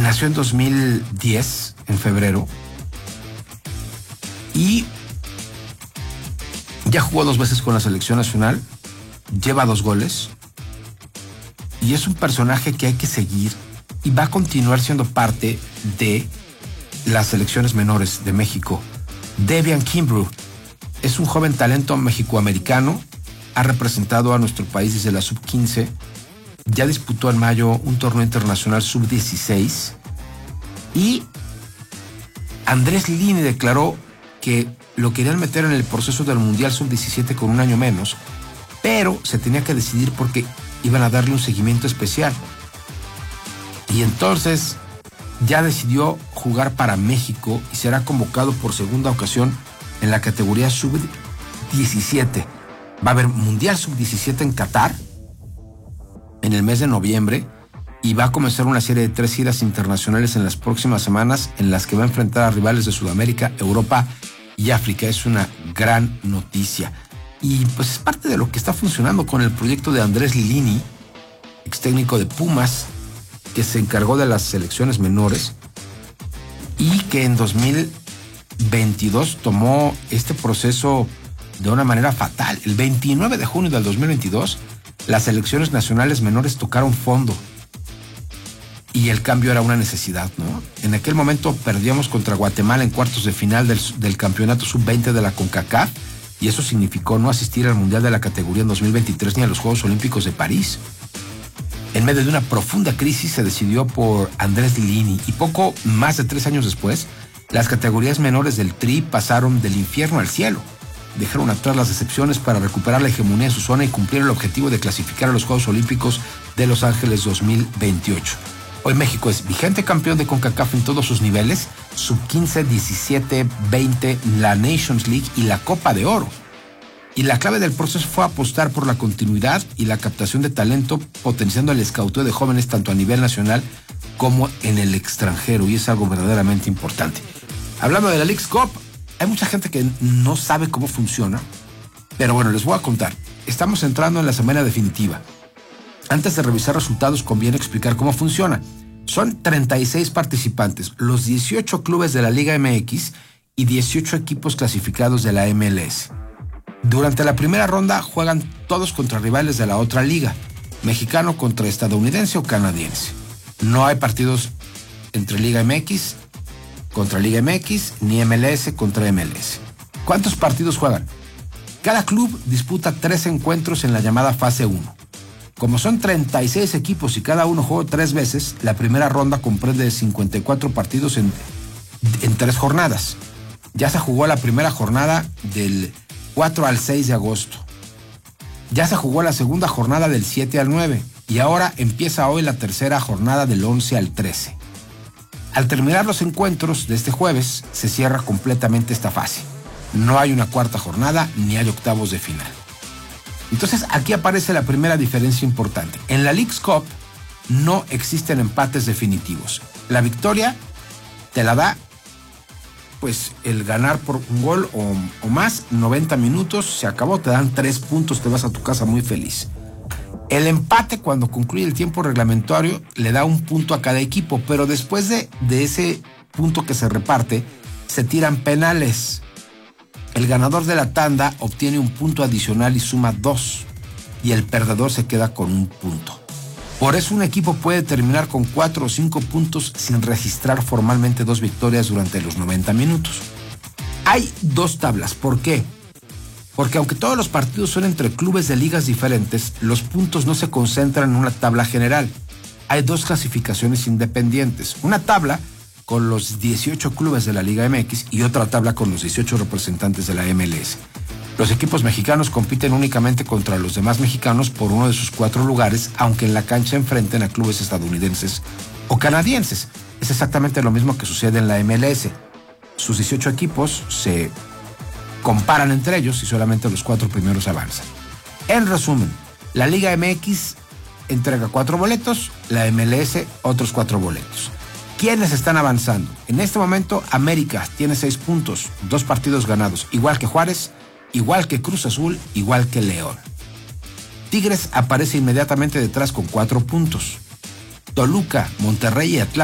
nació en 2010, en febrero, y ya jugó 2 veces con la selección nacional, lleva 2 goles, y es un personaje que hay que seguir y va a continuar siendo parte de las selecciones menores de México. Devian Kimbrough es un joven talento mexicoamericano, ha representado a nuestro país desde la sub-15, ya disputó en mayo un torneo internacional sub-16 y Andrés Lini declaró que lo querían meter en el proceso del Mundial sub-17 con un año menos, pero se tenía que decidir porque iban a darle un seguimiento especial. Y entonces ya decidió jugar para México y será convocado por segunda ocasión en la categoría sub-17. Va a haber Mundial sub-17 en Qatar en el mes de noviembre y va a comenzar una serie de 3 giras internacionales en las próximas semanas en las que va a enfrentar a rivales de Sudamérica, Europa y África. Es una gran noticia. Y pues es parte de lo que está funcionando con el proyecto de Andrés Lini, ex técnico de Pumas, que se encargó de las selecciones menores y que en 2022 tomó este proceso de una manera fatal. El 29 de junio del 2022, las selecciones nacionales menores tocaron fondo y el cambio era una necesidad, ¿no? En aquel momento perdíamos contra Guatemala en cuartos de final del campeonato sub-20 de la CONCACAF y eso significó no asistir al Mundial de la categoría en 2023 ni a los Juegos Olímpicos de París. En medio de una profunda crisis se decidió por Andrés Lini y poco más de 3 años después, las categorías menores del Tri pasaron del infierno al cielo. Dejaron atrás las decepciones para recuperar la hegemonía en su zona y cumplir el objetivo de clasificar a los Juegos Olímpicos de Los Ángeles 2028. Hoy México es vigente campeón de CONCACAF en todos sus niveles, sub-15, 17, 20, la Nations League y la Copa de Oro. Y la clave del proceso fue apostar por la continuidad y la captación de talento, potenciando el escauteo de jóvenes tanto a nivel nacional como en el extranjero, y es algo verdaderamente importante. Hablando de la Leagues Cup, hay mucha gente que no sabe cómo funciona, pero bueno, les voy a contar. Estamos entrando en la semana definitiva. Antes de revisar resultados, conviene explicar cómo funciona. Son 36 participantes, los 18 clubes de la Liga MX y 18 equipos clasificados de la MLS. Durante la primera ronda juegan todos contra rivales de la otra liga, mexicano contra estadounidense o canadiense. No hay partidos entre Liga MX contra Liga MX ni MLS contra MLS. ¿Cuántos partidos juegan? Cada club disputa 3 encuentros en la llamada fase 1. Como son 36 equipos y cada uno juega 3 veces, la primera ronda comprende 54 partidos en 3 jornadas. Ya se jugó la primera jornada del 4 al 6 de agosto. Ya se jugó la segunda jornada del 7 al 9 y ahora empieza hoy la tercera jornada del 11 al 13. Al terminar los encuentros de este jueves, se cierra completamente esta fase. No hay una cuarta jornada ni hay octavos de final. Entonces aquí aparece la primera diferencia importante. En la Leagues Cup no existen empates definitivos. La victoria te la da pues el ganar por un gol o más, 90 minutos, se acabó, te dan 3 puntos, te vas a tu casa muy feliz. El empate, cuando concluye el tiempo reglamentario, le da 1 punto a cada equipo, pero después de ese punto que se reparte, se tiran penales. El ganador de la tanda obtiene 1 punto adicional y suma 2, y el perdedor se queda con 1 punto. Por eso un equipo puede terminar con 4 o 5 puntos sin registrar formalmente 2 victorias durante los 90 minutos. Hay 2 tablas. ¿Por qué? Porque aunque todos los partidos son entre clubes de ligas diferentes, los puntos no se concentran en una tabla general. Hay 2 clasificaciones independientes. Una tabla con los 18 clubes de la Liga MX y otra tabla con los 18 representantes de la MLS. Los equipos mexicanos compiten únicamente contra los demás mexicanos por uno de sus 4 lugares, aunque en la cancha enfrenten a clubes estadounidenses o canadienses. Es exactamente lo mismo que sucede en la MLS. Sus 18 equipos se comparan entre ellos y solamente los 4 primeros avanzan. En resumen, la Liga MX entrega 4 boletos, la MLS otros 4 boletos. ¿Quiénes están avanzando? En este momento, América tiene 6 puntos, 2 partidos ganados, igual que Juárez, igual que Cruz Azul, igual que León. Tigres aparece inmediatamente detrás con 4 puntos. Toluca, Monterrey y Atlanta